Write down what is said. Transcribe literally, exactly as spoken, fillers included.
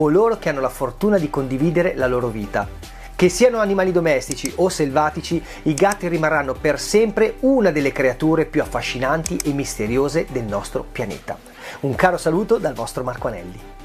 coloro che hanno la fortuna di condividere la loro vita. Che siano animali domestici o selvatici, i gatti rimarranno per sempre una delle creature più affascinanti e misteriose del nostro pianeta. Un caro saluto dal vostro Marco Anelli.